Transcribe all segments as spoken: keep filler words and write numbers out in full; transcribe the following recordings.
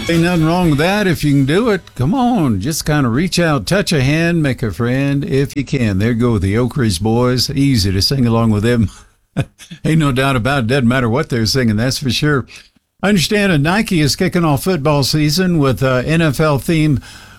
Ain't nothing wrong with that if you can do it. Come on, just kind of reach out, touch a hand, make a friend if you can. There go the Oak Ridge Boys. Easy to sing along with them. Ain't no doubt about it. Doesn't matter what they're singing, that's for sure. I understand that Nike is kicking off football season with uh, N F L-themed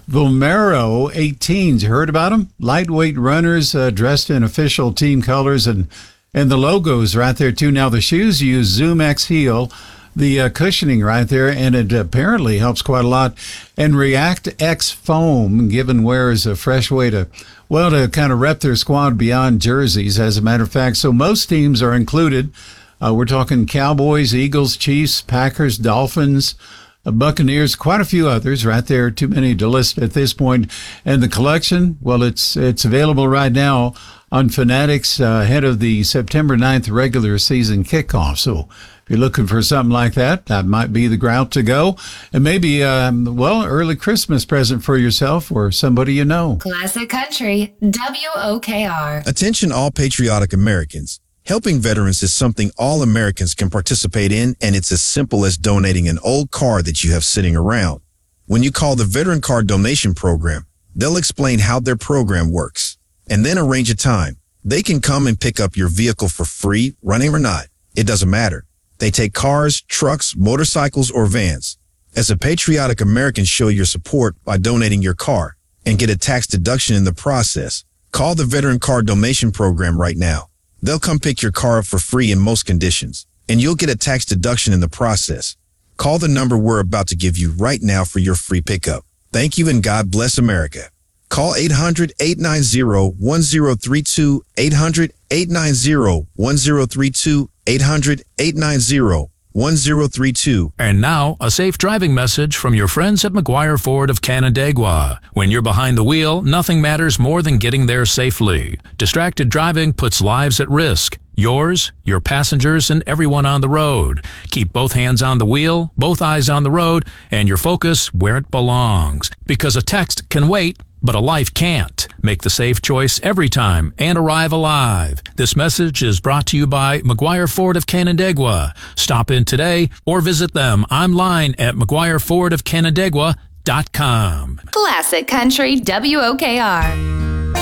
Vomero eighteens. You heard about them? Lightweight runners uh, dressed in official team colors, and, and the logos right there, too. Now, the shoes use Zoom X Heel, the uh, cushioning right there, and it apparently helps quite a lot. And React X Foam, giving wearers a fresh way to, well, to kind of rep their squad beyond jerseys, as a matter of fact. So most teams are included. Uh, we're talking Cowboys, Eagles, Chiefs, Packers, Dolphins, uh, Buccaneers, quite a few others right there. Too many to list at this point. And the collection, well, it's it's available right now on Fanatics uh, ahead of the September ninth regular season kickoff. So if you're looking for something like that, that might be the route to go. And maybe, um, well, early Christmas present for yourself or somebody you know. Classic Country, W O K R. Attention all patriotic Americans. Helping veterans is something all Americans can participate in, and it's as simple as donating an old car that you have sitting around. When you call the Veteran Car Donation Program, they'll explain how their program works, and then arrange a time. They can come and pick up your vehicle for free, running or not. It doesn't matter. They take cars, trucks, motorcycles, or vans. As a patriotic American, show your support by donating your car and get a tax deduction in the process. Call the Veteran Car Donation Program right now. They'll come pick your car up for free in most conditions, and you'll get a tax deduction in the process. Call the number we're about to give you right now for your free pickup. Thank you, and God bless America. Call eight hundred, eight nine zero, one zero three two, eight hundred, eight nine zero, one zero three two, eight hundred, eight nine zero, one zero three two. And now, a safe driving message from your friends at McGuire Ford of Canandaigua. When you're behind the wheel, nothing matters more than getting there safely. Distracted driving puts lives at risk. Yours, your passengers, and everyone on the road. Keep both hands on the wheel, both eyes on the road, and your focus where it belongs. Because a text can wait, but a life can't. Make the safe choice every time and arrive alive. This message is brought to you by McGuire Ford of Canandaigua. Stop in today or visit them online at mcguire ford of canandaigua dot com. Classic Country, W O K R.